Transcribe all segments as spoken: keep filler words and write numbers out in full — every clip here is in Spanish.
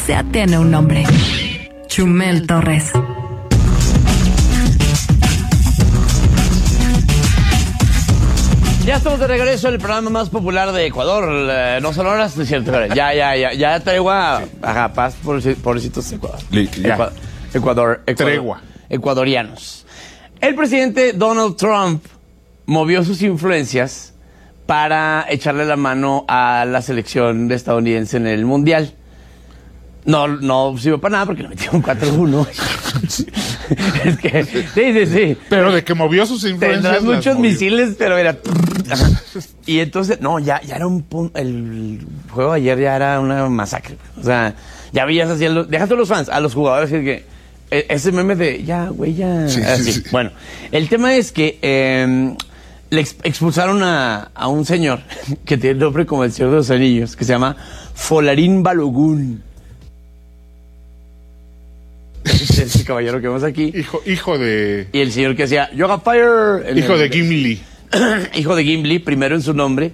Ya tiene un nombre. Chumel Torres. Ya estamos de regreso en el programa más popular de Ecuador. Eh, no son horas, no es cierto. Ya, ya, ya, ya traigo a, a paz, pobrecitos de Ecuador. Ecuador, Ecuador, Ecuador, Tregua. Ecuadorianos. El presidente Donald Trump movió sus influencias para echarle la mano a la selección estadounidense en el Mundial. No, no sirvió para nada porque le metieron cuatro uno. Es que, sí, sí, sí. Pero de que movió sus influencias. Tendrás muchos movió. misiles, pero era... Y entonces, no, ya, ya era un punto... El juego de ayer ya era una masacre. O sea, ya veías así... Los, dejaste a los fans, a los jugadores, que ese meme de, ya, güey, ya... Sí, así. sí, sí. Bueno, el tema es que eh, le ex expulsaron a, a un señor que tiene el nombre como el Señor de los Anillos, que se llama Folarín Balogun. Ese caballero que vemos aquí. Hijo, hijo de... Y el señor que hacía Yoga Fire. El, Hijo el, de Gimli. Hijo de Gimli, primero en su nombre.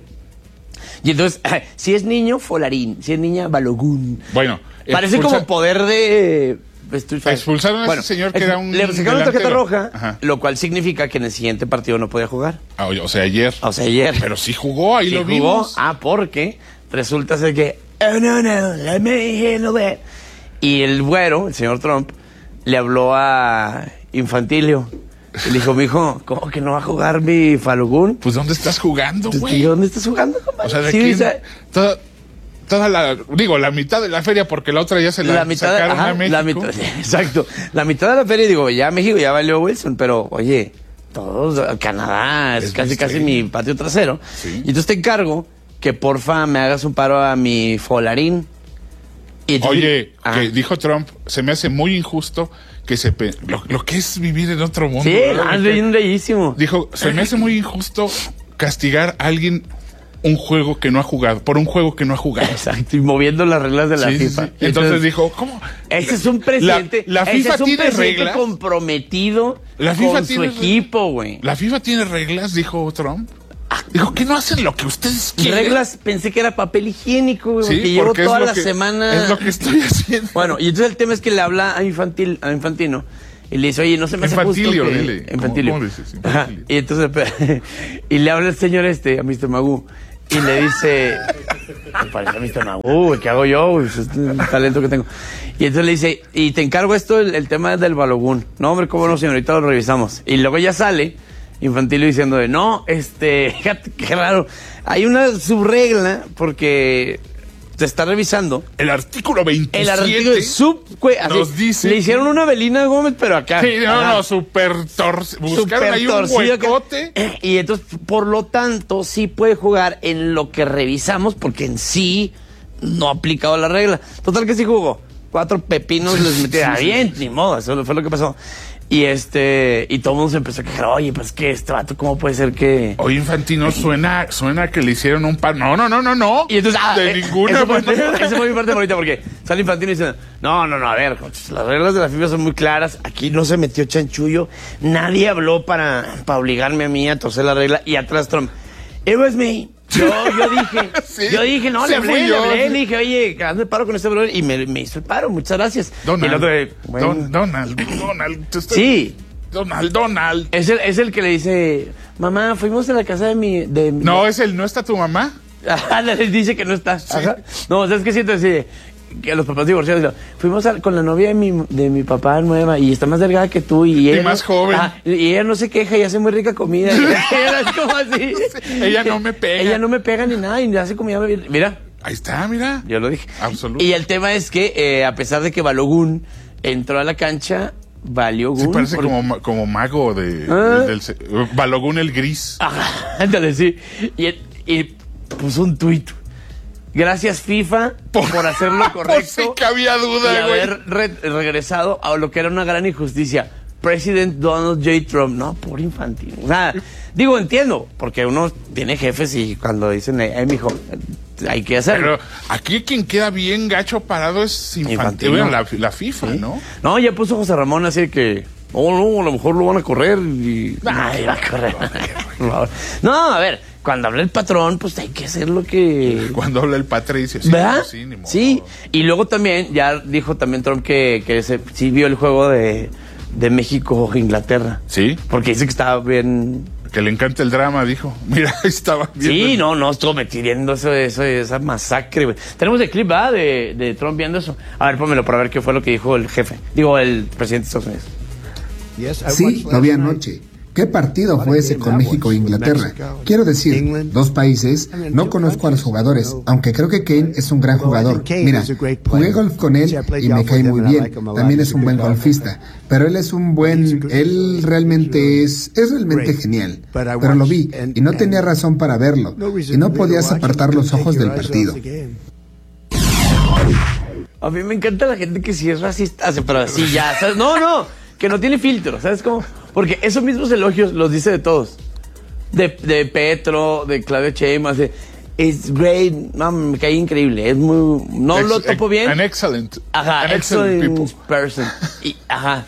Y entonces, si es niño, Folarín. Si es niña, Balogun. Bueno. Parece expulsa... como poder de... Expulsaron a bueno, ese señor que era un... Le sacaron la tarjeta roja, Ajá. Lo cual significa que en el siguiente partido no podía jugar. Ah, o sea, ayer. O sea, ayer. Pero sí jugó, ahí sí lo jugó. vimos. Ah, porque resulta ser que... Oh, no, no, let me handle that. Y el güero, el señor Trump, le habló a Infantilio. Y le dijo, mijo, ¿cómo que no va a jugar mi Falogún? Pues, ¿dónde estás jugando, güey? ¿Y dónde estás jugando, compadre? O sea, ¿de sí, quién? O sea, toda, toda la... Digo, la mitad de la feria, porque la otra ya se la, la mitad, sacaron ajá, a México. La mitad, exacto. La mitad de la feria, digo, ya México ya valió Wilson, pero, oye, todos, Canadá, es, es casi, casi mi patio trasero. Sí. Y entonces te encargo que, porfa, me hagas un paro a mi Folarín. Y entonces, oye, ajá. Que dijo Trump, se me hace muy injusto que se... Pe lo, lo que es vivir en otro mundo. Sí, es bellísimo. Dijo, se me hace muy injusto castigar a alguien un juego que no ha jugado, por un juego que no ha jugado. Exacto, y moviendo las reglas de la sí, FIFA. Sí, sí. Entonces, Entonces dijo, ¿cómo? Ese es un presidente, la, la FIFA ese es un tiene presidente reglas. comprometido la FIFA con tiene su equipo, güey. La FIFA tiene reglas, dijo Trump. Dijo, ¿que no hacen lo que ustedes quieren? Reglas, pensé que era papel higiénico, güey, sí, porque llevo toda la que, semana... Es lo que estoy haciendo. Bueno, y entonces el tema es que le habla a, Infantil, a Infantino y le dice, oye, no se me hace Infantilio, justo que... dile. Infantilio. ¿Cómo, cómo dices? Infantilio. Y entonces, y le habla el señor este, a mister Magoo, y le dice, me parece a mister Magoo, güey, ¿qué hago yo? Güey? Es un talento que tengo. Y entonces le dice, y te encargo esto, el, el tema del Balogún. No, hombre, cómo no, señorita, lo revisamos. Y luego ya sale Infantilio diciendo de, no, este, fíjate, qué raro. Hay una subregla porque se está revisando. El artículo veintisiete. El artículo sub, güey, así, nos dice. Le hicieron una Belina Gómez, pero acá. Sí, no, ajá. no, súper torcido. Buscaron Super ahí un huecote. Acá. Y entonces, por lo tanto, sí puede jugar en lo que revisamos, porque en sí no ha aplicado la regla. Total que sí jugó. Cuatro pepinos les metieron. Ah, bien, ni modo, eso fue lo que pasó. Y este, y todo el mundo se empezó a quejar, oye, pues que este vato, ¿cómo puede ser que...? Oye, Infantino, suena, suena que le hicieron un par. No, no, no, no, no. Y entonces, ah, de eh, ninguna eso fue, manera. Esa fue mi parte favorita, porque sale Infantino diciendo, no, no, no, a ver, las reglas de la FIFA son muy claras, aquí no se metió chanchullo, nadie habló para, para obligarme a mí a torcer la regla, y atrás Trump, it was me. Yo, yo dije, sí, yo dije, no, sí le hablé, le yo. hablé, le dije, oye, hazme paro con este brother, y me, me hizo el paro, muchas gracias. Donald, y el otro, bueno, Don, Donald, Donald. Te estoy... Sí. Donald, Donald. Es el, es el que le dice, mamá, fuimos a la casa de mi... De mi... No, es el, ¿no está tu mamá? Ajá, les dice que no está. Sí. Ajá. No, ¿sabes qué siento? Así, que los papás divorciados, digo, fuimos a, con la novia de mi, de mi papá nueva y está más delgada que tú. Y, ella y más no, joven. Ajá, y ella no se queja y hace muy rica comida. Y ella es como así. Sí, ella no me pega. Ella no me pega ni nada y hace comida. Mira. Ahí está, mira. Yo lo dije. Absolutamente. Y el tema es que, eh, a pesar de que Balogun entró a la cancha, valió Gun. Sí, parece por... como, como mago de, ¿Ah? del, del Balogun el gris. Ajá, ándale, sí. Y, y puso un tuit. Gracias, FIFA, por, por hacer lo correcto. Por si que había duda, y güey. haber re regresado a lo que era una gran injusticia. President Donald J. Trump. No, por infantil. O sea, digo, entiendo, porque uno tiene jefes y cuando dicen, eh, mijo, hay que hacerlo. Pero aquí quien queda bien gacho parado es infantil. Infantil, Bueno, ¿no? la, la FIFA, ¿sí? ¿No? No, ya puso José Ramón así de que, oh, no, a lo mejor lo van a correr y... Nah, Nadie va a correr. No, a ver, cuando habla el patrón, pues hay que hacer lo que... Cuando habla el patricio, sí. ¿Verdad? Sí, ni modo. Sí, y luego también, ya dijo también Trump que, que se, sí vio el juego de, de México-Inglaterra. Sí. Porque dice que estaba bien... Que le encanta el drama, dijo. Mira, estaba bien. Sí, no, no, estuvo metiendo eso, eso, esa masacre, güey. Tenemos el clip, ¿verdad? De, de Trump viendo eso. A ver, pónmelo para ver qué fue lo que dijo el jefe. Digo, el presidente de Estados Unidos. Sí, lo vi anoche. ¿Qué partido fue ese con México e Inglaterra? Quiero decir, dos países, no conozco a los jugadores, aunque creo que Kane es un gran jugador. Mira, jugué golf con él y me cae muy bien, también es un buen golfista, pero él es un buen, él realmente es, es realmente genial. Pero lo vi y no tenía razón para verlo, y no podías apartar los ojos del partido. A mí me encanta la gente que sí es racista, pero así ya, ¿sabes? No, no, que no tiene filtro, ¿sabes cómo? Porque esos mismos elogios los dice de todos. De, de Petro, de Claudia Sheinbaum, de it's great, no, me cae increíble, es muy, no Ex, lo topo bien. An excellent, ajá, an excellent, excellent person. Y, ajá.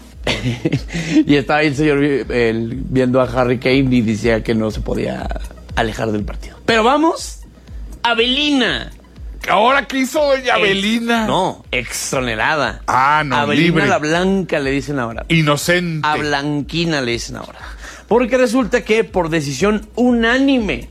Y estaba ahí el señor el, viendo a Harry Kane y decía que no se podía alejar del partido. Pero vamos a Belinda. ¿Ahora qué hizo doña Ex, Belinda? No, exonerada. Ah, no, a Belinda libre. la Blanca le dicen ahora. Inocente. A Blanquina le dicen ahora. Porque resulta que por decisión unánime,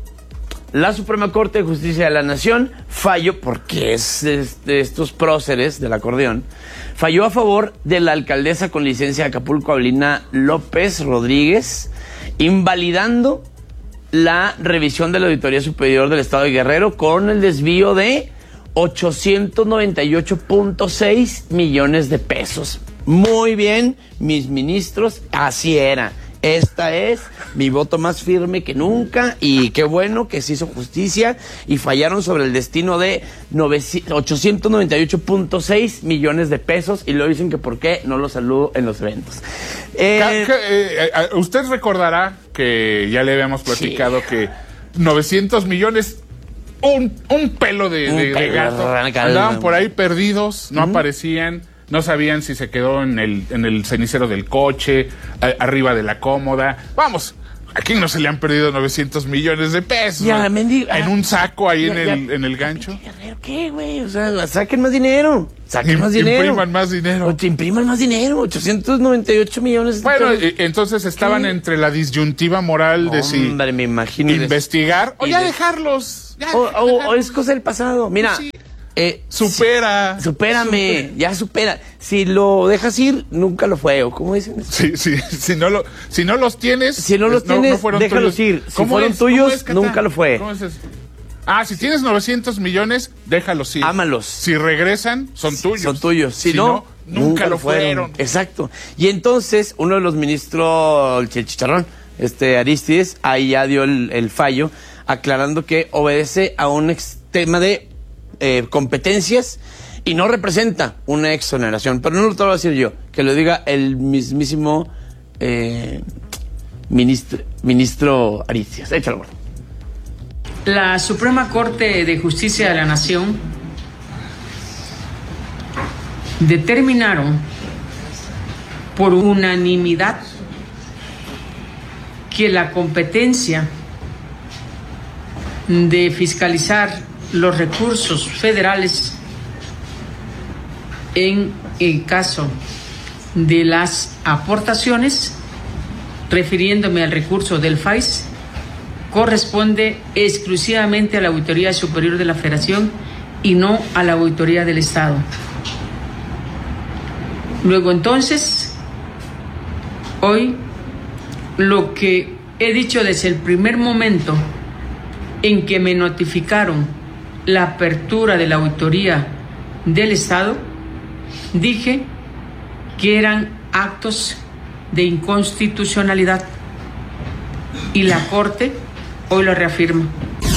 la Suprema Corte de Justicia de la Nación falló, porque es de estos próceres del acordeón, falló a favor de la alcaldesa con licencia de Acapulco, Abelina López Rodríguez, invalidando la revisión de la Auditoría Superior del Estado de Guerrero con el desvío de ochocientos noventa y ocho punto seis millones de pesos. Muy bien, mis ministros, así era. Esta es mi voto más firme que nunca y qué bueno que se hizo justicia y fallaron sobre el destino de ochocientos noventa y ocho punto seis millones de pesos y luego dicen que por qué no los saludo en los eventos. Eh, eh, eh, usted recordará que ya le habíamos platicado sí. que novecientos millones, un, un pelo de, un de, pelo de gato, andaban por ahí perdidos, no uh-huh. aparecían. No sabían si se quedó en el, en el cenicero del coche, a, arriba de la cómoda. Vamos, ¿a quién no se le han perdido novecientos millones de pesos? Ya, mendigo. En un saco ahí ya, en, el, ya, en el gancho. ¿Qué, güey? O sea, saquen más dinero. Saquen más dinero. Impriman más dinero. O impriman más dinero. ochocientos noventa y ocho millones de Bueno, pesos. Entonces estaban ¿Qué? entre la disyuntiva moral de si Hombre, me imagino investigar o ya de... dejarlos. Ya o, dejarlos. O, o es cosa del pasado. Mira. Sí. Eh, supera. Si, supérame, supera. ya supera. Si lo dejas ir, nunca lo fue. ¿O cómo dicen? Sí, sí, si no lo, si no los tienes, si no los no, tienes, no déjalos tuyos. ir. Si fueron es? tuyos, es, nunca lo fue. ¿Cómo es eso? Ah, si tienes novecientos millones, déjalos ir. Ámalos. Si regresan, son tuyos. Son tuyos. Si, si no, no, nunca, nunca lo fueron. fueron. Exacto. Y entonces, uno de los ministros, el chicharrón, este Aristides, ahí ya dio el, el fallo, aclarando que obedece a un tema de Eh, competencias y no representa una exoneración, pero no lo tengo que decir yo, que lo diga el mismísimo eh, ministro, ministro Aristides. Échalo. La Suprema Corte de Justicia de la Nación determinaron por unanimidad que la competencia de fiscalizar los recursos federales en el caso de las aportaciones, refiriéndome al recurso del F A I S, corresponde exclusivamente a la Auditoría Superior de la Federación y no a la Auditoría del Estado. Luego entonces, hoy lo que he dicho desde el primer momento en que me notificaron la apertura de la auditoría del Estado, dije que eran actos de inconstitucionalidad y la Corte hoy lo reafirma.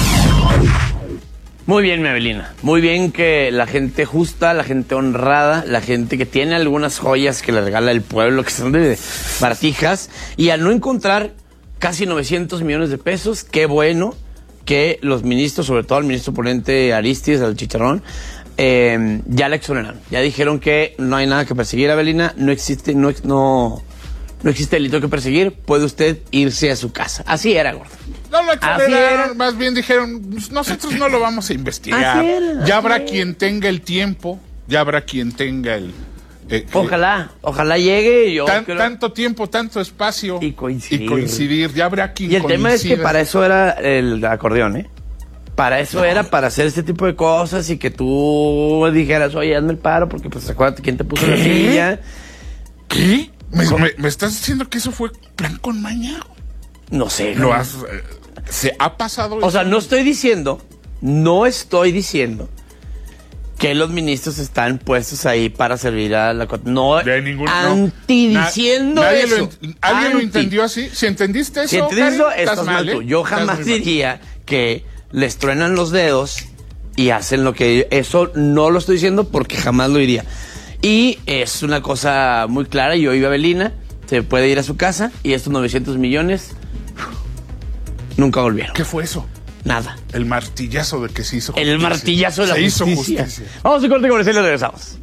Muy bien, mi Abelina. Muy bien que la gente justa, la gente honrada, la gente que tiene algunas joyas que le regala el pueblo, que son de Partijas, y al no encontrar casi novecientos millones de pesos, qué bueno que los ministros, sobre todo el ministro ponente Aristides, al chicharrón, eh, ya la exoneraron. Ya dijeron que no hay nada que perseguir, Abelina, no existe, no, no, no existe delito que perseguir, puede usted irse a su casa. Así era, gordo. No, no lo exoneraron, más bien dijeron, nosotros no lo vamos a investigar. Ya habrá quien tenga el tiempo, ya habrá quien tenga el... Eh, ojalá, eh, ojalá llegue. Yo tan, creo... Tanto tiempo, tanto espacio. Y coincidir. Y coincidir, ya habrá quien Y el coincida. tema es que para eso era el acordeón, ¿eh? Para eso no. era, para hacer este tipo de cosas y que tú dijeras, oye, hazme el paro, porque pues acuérdate quién te puso ¿Qué? la silla. ¿Qué? ¿Me, me, ¿Me estás diciendo que eso fue plan con maña? No sé. ¿Lo no. has, eh, ¿Se ha pasado O eso? sea, no estoy diciendo, no estoy diciendo que los ministros están puestos ahí para servir a la... No, de ningún, anti no. diciendo Na, eso. Lo, ¿Alguien anti. lo entendió así? Si entendiste eso, si entendiste eso, Karen, estás mal, mal tú. Yo jamás diría que les truenan los dedos y hacen lo que... Eso no lo estoy diciendo porque jamás lo diría. Y es una cosa muy clara. Yo iba a Belinda, se puede ir a su casa y estos novecientos millones nunca volvieron. ¿Qué fue eso? Nada. El martillazo de que se hizo justicia. El martillazo de la se justicia. hizo justicia. Vamos a corte comercial y regresamos.